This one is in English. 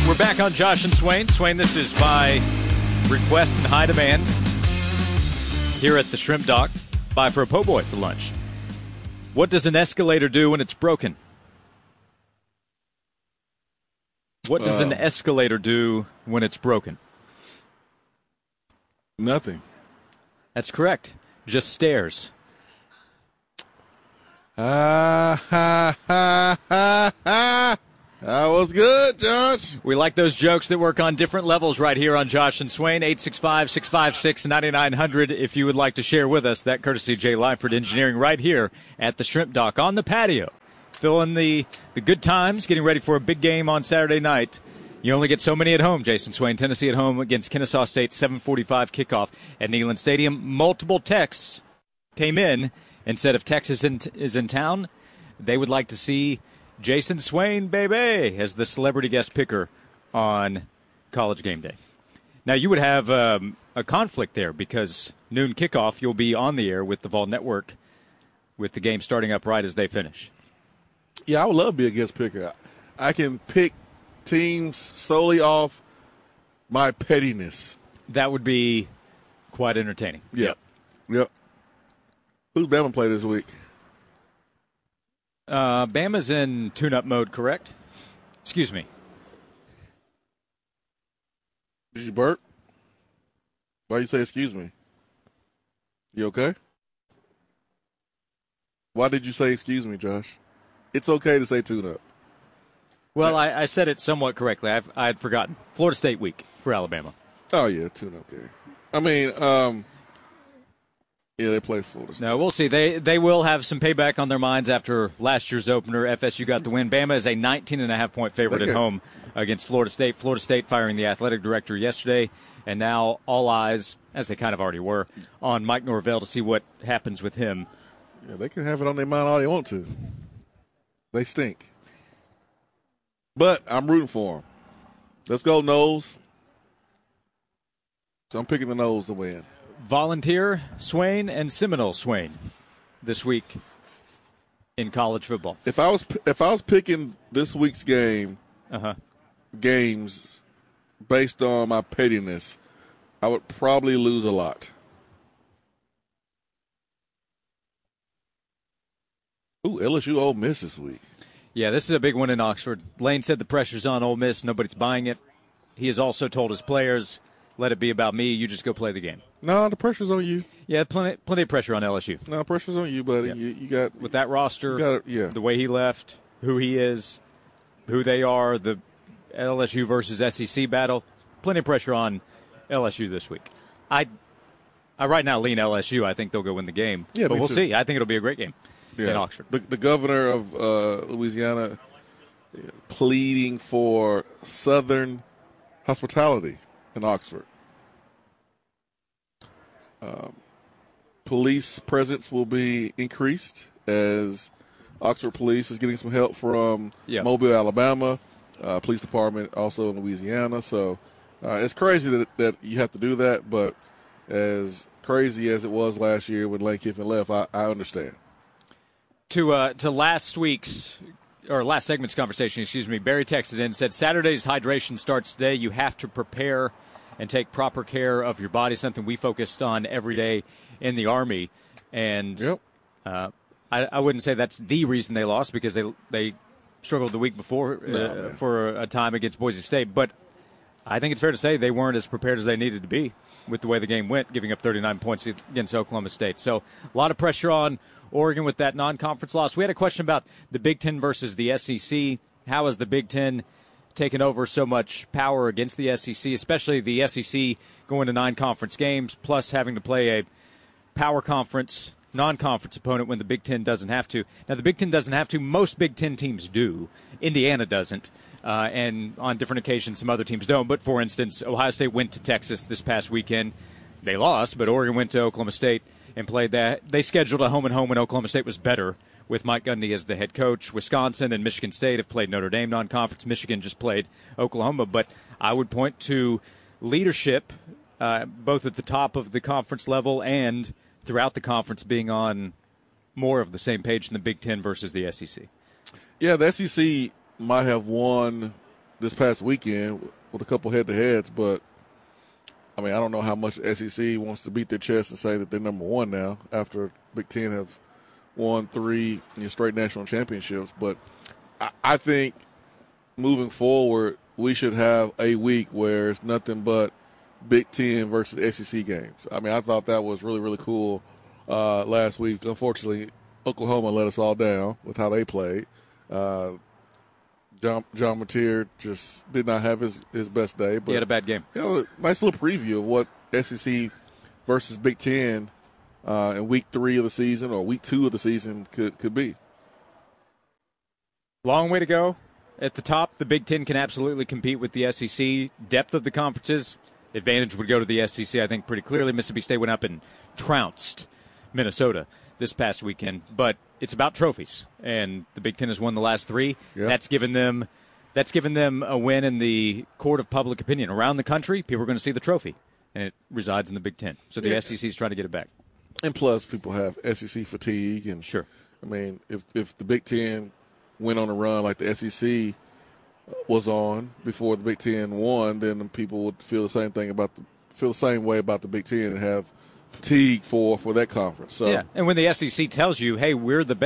We're back on Josh and Swain. Swain, this is by request and high demand here at the Shrimp Dock. Buy for a po' boy for lunch. What does an escalator do when it's broken? What does an escalator do when it's broken? Nothing. That's correct. Just stairs. That was good, Josh. We like those jokes that work on different levels right here on Josh and Swain. 865-656-9900 if you would like to share with us. That courtesy of Jay Lyford Engineering right here at the Shrimp Dock on the patio. Feeling the good times, getting ready for a big game on Saturday night. You only get so many at home, Jason Swain. Tennessee at home against Kennesaw State, 7:45 kickoff at Neyland Stadium. Multiple texts came in and said if Texas is in town, they would like to see Jason Swain, baby, as the celebrity guest picker on College Game Day. Now, you would have a conflict there because noon kickoff, you'll be on the air with the Vol Network with the game starting up right as they finish. Yeah, I would love to be a guest picker. I can pick teams solely off my pettiness. That would be quite entertaining. Yep. Who's Bama play this week? Bama's in tune-up mode, correct? Excuse me. Did you burp? Why you say excuse me? You okay? Why did you say excuse me, Josh? It's okay to say tune-up. Well, I said it somewhat correctly. I had forgotten. Florida State week for Alabama. Oh, yeah, tune-up game. I mean, yeah, they play Florida State. No, we'll see. They will have some payback on their minds after last year's opener. FSU got the win. Bama is a 19.5-point favorite at home against Florida State. Florida State firing the athletic director yesterday, and now all eyes, as they kind of already were, on Mike Norvell to see what happens with him. Yeah, they can have it on their mind all they want to. They stink. But I'm rooting for them. Let's go, Noles. So I'm picking the Noles to win. Volunteer Swain and Seminole Swain this week in college football. If I was picking this week's games based on my pettiness, I would probably lose a lot. Ooh, LSU Ole Miss this week. Yeah, this is a big one in Oxford. Lane said the pressure's on Ole Miss. Nobody's buying it. He has also told his players, let it be about me. You just go play the game. No, the pressure's on you. Yeah, plenty of pressure on LSU. No, pressure's on you, buddy. Yeah. You got with that roster, the way he left, who he is, who they are, the LSU versus SEC battle. Plenty of pressure on LSU this week. I right now lean LSU. I think they'll go win the game. Yeah, but we'll see. I think it'll be a great game in Oxford. The governor of Louisiana pleading for Southern hospitality in Oxford. Police presence will be increased as Oxford Police is getting some help from Mobile, Alabama, police department also in Louisiana. So it's crazy that you have to do that, but as crazy as it was last year when Lane Kiffin left, I understand. To last segment's conversation, Barry texted in and said, Saturday's hydration starts today. You have to prepare and take proper care of your body, something we focused on every day in the Army. And I wouldn't say that's the reason they lost because they struggled the week before for a time against Boise State. But I think it's fair to say they weren't as prepared as they needed to be with the way the game went, giving up 39 points against Oklahoma State. So a lot of pressure on Oregon with that non-conference loss. We had a question about the Big Ten versus the SEC. How has the Big Ten taken over so much power against the SEC, especially the SEC going to 9 conference games, plus having to play a power conference, non-conference opponent when the Big Ten doesn't have to. Now, the Big Ten doesn't have to. Most Big Ten teams do. Indiana doesn't. And on different occasions, some other teams don't. But, for instance, Ohio State went to Texas this past weekend. They lost, but Oregon went to Oklahoma State and played that. They scheduled a home-and-home when Oklahoma State was better with Mike Gundy as the head coach. Wisconsin and Michigan State have played Notre Dame non-conference. Michigan just played Oklahoma. But I would point to leadership, both at the top of the conference level and throughout the conference being on more of the same page in the Big Ten versus the SEC. Yeah, the SEC might have won this past weekend with a couple head-to-heads, but I mean, I don't know how much SEC wants to beat their chest and say that they're number one now after Big Ten have won 3 straight national championships. But I think moving forward, we should have a week where it's nothing but Big Ten versus SEC games. I mean, I thought that was really, really cool last week. Unfortunately, Oklahoma let us all down with how they played. John Mateer just did not have his best day. But he had a bad game. A nice little preview of what SEC versus Big Ten in week 3 of the season or week 2 of the season could be. Long way to go. At the top, the Big Ten can absolutely compete with the SEC. Depth of the conferences, advantage would go to the SEC, I think, pretty clearly. Mississippi State went up and trounced Minnesota this past weekend. But it's about trophies, and the Big Ten has won the last 3. Yep. That's given them a win in the court of public opinion. Around the country, people are going to see the trophy, and it resides in the Big Ten. So the SEC is trying to get it back. And plus, people have SEC fatigue. And sure. I mean, if the Big Ten went on a run like the SEC was on before the Big Ten won, then people would feel the same way about the Big Ten and have fatigue for that conference. So yeah, and when the SEC tells you, hey, we're the best.